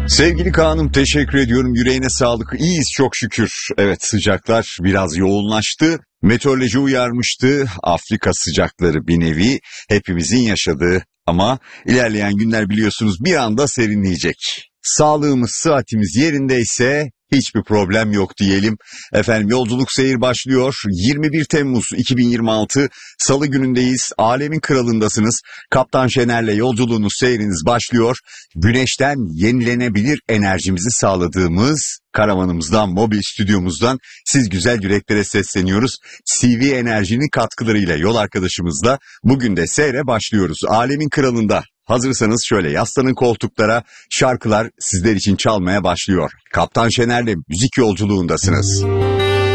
Sevgili Kaan'ım, teşekkür ediyorum. Yüreğine sağlık. İyiyiz çok şükür. Evet, sıcaklar biraz yoğunlaştı. Meteoroloji uyarmıştı. Afrika sıcakları bir nevi hepimizin yaşadığı, ama ilerleyen günler biliyorsunuz bir anda serinleyecek. Sağlığımız, sıhhatimiz yerindeyse hiçbir problem yok diyelim. Efendim, yolculuk seyir başlıyor. 21 Temmuz 2026 Salı günündeyiz. Alemin kralındasınız. Kaptan Şener'le yolculuğunuz, seyriniz başlıyor. Güneşten yenilenebilir enerjimizi sağladığımız karavanımızdan, mobil stüdyomuzdan siz güzel yüreklere sesleniyoruz. CV Enerji'nin katkılarıyla yol arkadaşımızla bugün de seyre başlıyoruz. Alemin kralında. Hazırsanız şöyle yaslanın koltuklara, şarkılar sizler için çalmaya başlıyor. Kaptan Şener'le müzik yolculuğundasınız.